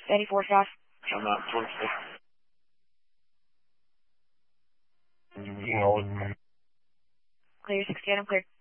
84 South. I'm not 26. Clear 68, I'm cleared.